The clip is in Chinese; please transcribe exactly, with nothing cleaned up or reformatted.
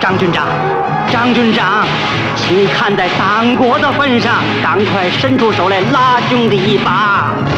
张军长，张军长，请看在党国的份上，赶快伸出手来拉兄弟一把。